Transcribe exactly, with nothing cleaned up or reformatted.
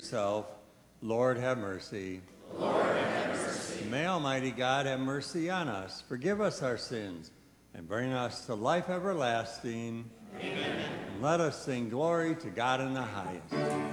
yourself, Lord, have mercy. Lord, have mercy. May Almighty God have mercy on us, forgive us our sins, and bring us to life everlasting. Amen. And let us sing glory to God in the highest.